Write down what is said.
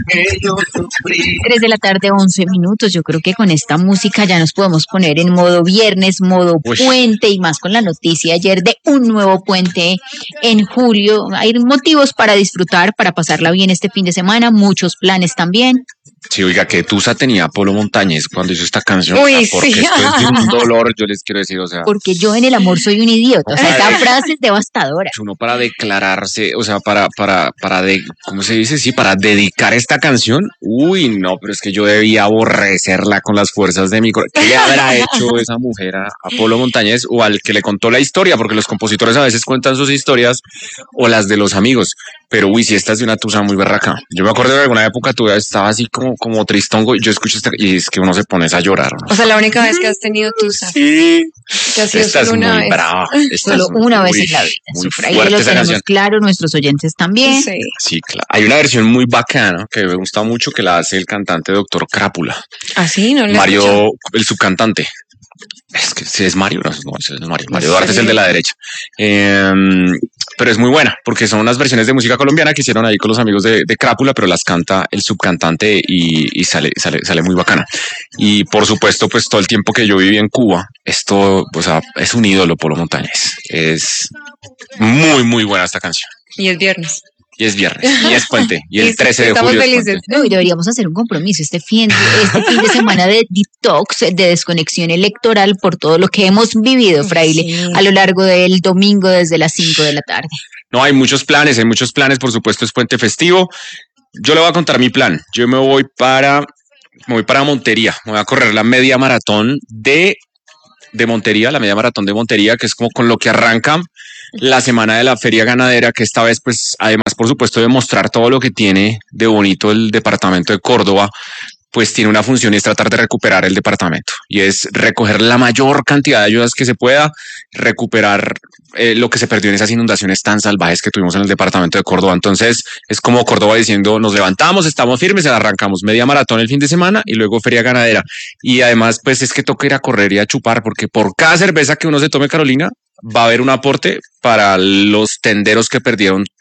3 de la tarde, 11 minutos. Yo creo que con esta música ya nos podemos poner en modo viernes, modo puente, y más con la noticia ayer de un nuevo puente en julio. Hay motivos para disfrutar, para pasarla bien este fin de semana, muchos planes también. Sí, oiga, que tusa tenía Polo Montañez cuando hizo esta canción. Uy, porque sí. esto es de un dolor, yo les quiero decir, o sea. Porque yo en el amor soy un idiota. O sea, esta frase es devastadora. Uno para declararse, o sea, ¿cómo se dice? Sí, para dedicar esta canción. Uy, no, pero es que yo debía aborrecerla con las fuerzas de mi corazón. ¿Qué le habrá hecho esa mujer a Polo Montañez o al que le contó la historia? Porque los compositores a veces cuentan sus historias o las de los amigos. Pero uy, si esta es de una tusa muy berraca. Yo me acuerdo de alguna época tú estaba así como tristongo y yo escucho esta y es que uno se pone a llorar, ¿no? O sea, la única vez que has tenido tusa. Sí. Que ha sido Esta es solo una muy vez. brava. Solo una vez en la vida. Muy Ahí fuerte lo esa tenemos canción. claro, nuestros oyentes también. Sí. Sí, claro. Hay una versión muy bacana que me gusta mucho que la hace el cantante Doctor Crápula. ¿Ah, sí? No le he escuchado. Mario, el subcantante. Es que si es Mario, no ese es Mario. Mario No Duarte es sé. el de la derecha. Pero es muy buena porque son unas versiones de música colombiana que hicieron ahí con los amigos de Crápula, pero las canta el subcantante y sale muy bacana. Y por supuesto, pues todo el tiempo que yo viví en Cuba, esto, o sea, es un ídolo Polo Montañez. Es muy, muy buena esta canción. Y es viernes. Y es viernes, y es puente, y el Listo, 13 de estamos julio es felices. puente. No, y deberíamos hacer un compromiso este fin de semana de detox, de desconexión electoral por todo lo que hemos vivido, Fraile, Sí. a lo largo del domingo desde las 5 de la tarde. No, hay muchos planes, por supuesto es puente festivo. Yo le voy a contar mi plan. Yo me voy para Montería, me voy a correr la media maratón de Montería, la media maratón de Montería, que es como con lo que arranca la semana de la feria ganadera, que esta vez, pues, además, por supuesto, de mostrar todo lo que tiene de bonito el departamento de Córdoba, pues tiene una función y es tratar de recuperar el departamento y es recoger la mayor cantidad de ayudas que se pueda, recuperar lo que se perdió en esas inundaciones tan salvajes que tuvimos en el departamento de Córdoba. Entonces es como Córdoba diciendo, nos levantamos, estamos firmes, arrancamos media maratón el fin de semana y luego feria ganadera. Y además, pues es que toca ir a correr y a chupar, porque por cada cerveza que uno se tome, Carolina, va a haber un aporte para los tenderos que perdieron